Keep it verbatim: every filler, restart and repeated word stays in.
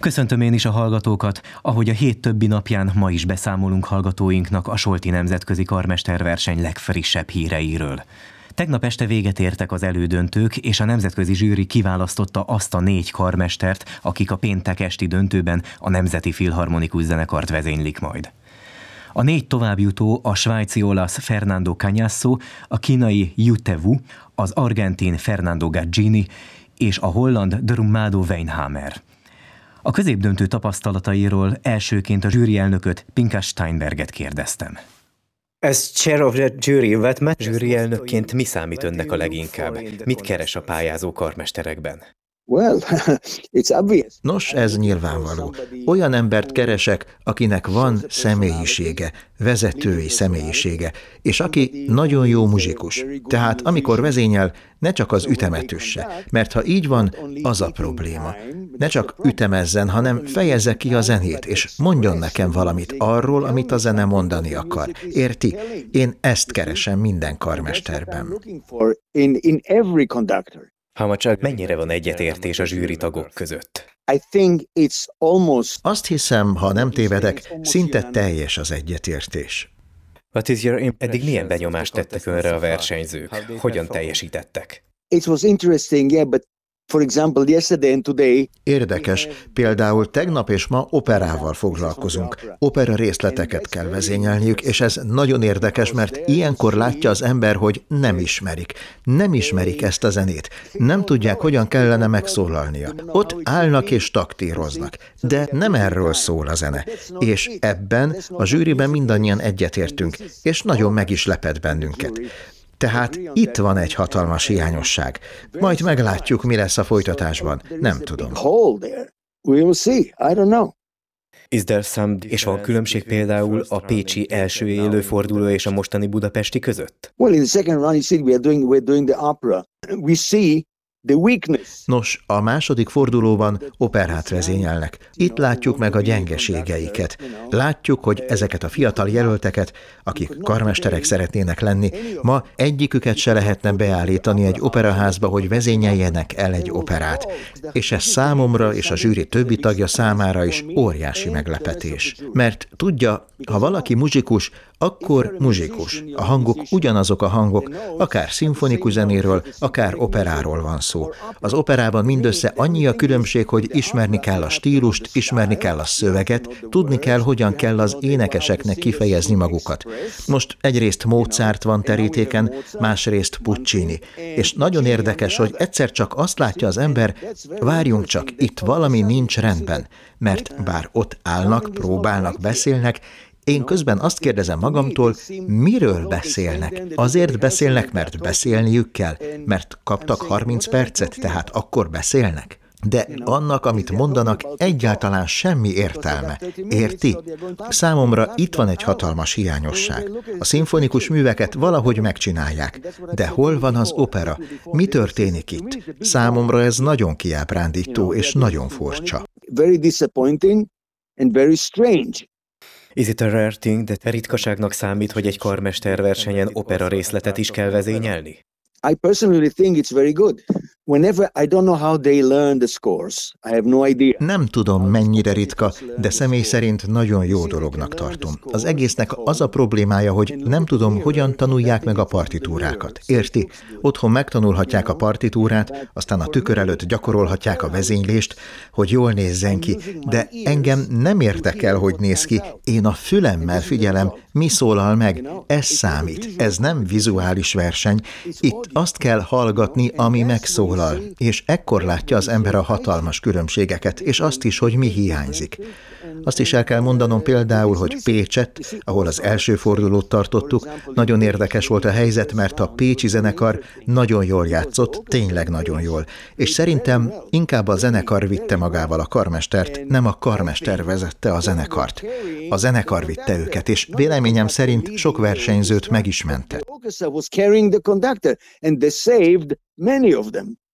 Köszöntöm én is a hallgatókat, ahogy a hét többi napján ma is beszámolunk hallgatóinknak a Solti Nemzetközi Karmesterverseny legfrissebb híreiről. Tegnap este véget értek az elődöntők, és a nemzetközi zsűri kiválasztotta azt a négy karmestert, akik a péntek esti döntőben a Nemzeti Filharmonikus Zenekart vezénylik majd. A négy továbbjutó a svájci olasz Fernando Cagnasso, a kínai Jute Wu, az argentin Fernando Gaggini és a holland Drummado Weinhammer. A középdöntő tapasztalatairól elsőként a zsűri elnököt, Pinkas Steinberget kérdeztem. As chair of the jury, what matters? Zsűri elnökként mi számít önnek a leginkább? Mit keres a pályázó karmesterekben? Well, it's obvious. Nos, ez nyilvánvaló. Olyan embert keresek, akinek van személyisége, vezetői személyisége, és aki nagyon jó muzsikus. Tehát amikor vezényel, ne csak az ütemet üsse, mert ha így van, az a probléma. Ne csak ütemezzen, hanem fejezze ki a zenét, és mondjon nekem valamit arról, amit a zene mondani akar. Érti? Én ezt keresem minden karmesterben. Hamacsak, mennyire van egyetértés a zsűri tagok között? I think it's almost... Azt hiszem, ha nem tévedek, szinte teljes az egyetértés. What is your... Eddig milyen benyomást tettek önre a versenyzők? Hogyan teljesítettek? It was interesting, yeah, but for example, yesterday and today... Érdekes, például tegnap és ma operával foglalkozunk. Opera részleteket kell vezényelniük, és ez nagyon érdekes, mert ilyenkor látja az ember, hogy nem ismerik. Nem ismerik ezt a zenét. Nem tudják, hogyan kellene megszólalnia. Ott állnak és taktíroznak. De nem erről szól a zene. És ebben a zsűriben mindannyian egyetértünk, és nagyon meg is lepett bennünket. Tehát itt van egy hatalmas hiányosság. Majd meglátjuk, mi lesz a folytatásban. Nem tudom. Is there some... És van különbség például a pécsi első élőforduló és a mostani budapesti között? Well, in the second round, you see, we are doing, we're doing the opera. We see the weakness. Nos, a második fordulóban operát vezényelnek. Itt látjuk meg a gyengeségeiket. Látjuk, hogy ezeket a fiatal jelölteket, akik karmesterek szeretnének lenni, ma egyiküket se lehetne beállítani egy operaházba, hogy vezényeljenek el egy operát. És ez számomra és a zsűri többi tagja számára is óriási meglepetés. Mert tudja, ha valaki muzsikus, akkor muzsikus. A hangok ugyanazok a hangok, akár szimfonikus zenéről, akár operáról van szó. Az operában mindössze annyi a különbség, hogy ismerni kell a stílust, ismerni kell a szöveget, tudni kell, hogyan kell az énekeseknek kifejezni magukat. Most egyrészt Mozart van terítéken, másrészt Puccini. És nagyon érdekes, hogy egyszer csak azt látja az ember, várjunk csak, itt valami nincs rendben, mert bár ott állnak, próbálnak, beszélnek, én közben azt kérdezem magamtól, miről beszélnek? Azért beszélnek, mert beszélniük kell, mert kaptak harminc percet, tehát akkor beszélnek? De annak, amit mondanak, egyáltalán semmi értelme. Érti? Számomra itt van egy hatalmas hiányosság. A szimfonikus műveket valahogy megcsinálják. De hol van az opera? Mi történik itt? Számomra ez nagyon kiábrándító és nagyon furcsa. Very disappointing and very strange. Is it a rare thing, de ritkaságnak számít, hogy egy karmesterversenyen opera részletet is kell vezényelni? I personally think it's very good. Whenever I don't know how they learn the scores, I have no idea. Nem tudom, mennyire ritka, de személy szerint nagyon jó dolognak tartom. Az egésznek az a problémája, hogy nem tudom, hogyan tanulják meg a partitúrákat. Érti? Otthon megtanulhatják a partitúrát, aztán a tükör előtt gyakorolhatják a vezénylést, hogy jól nézzen ki, de engem nem érdekel, hogy néz ki. Én a fülemmel figyelem, mi szólal meg. Ez számít. Ez nem vizuális verseny. Itt azt kell hallgatni, ami megszólal, és ekkor látja az ember a hatalmas különbségeket, és azt is, hogy mi hiányzik. Azt is el kell mondanom például, hogy Pécset, ahol az első fordulót tartottuk, nagyon érdekes volt a helyzet, mert a pécsi zenekar nagyon jól játszott, tényleg nagyon jól. És szerintem inkább a zenekar vitte magával a karmestert, nem a karmester vezette a zenekart. A zenekar vitte őket, és véleményem szerint sok versenyzőt meg is mentett.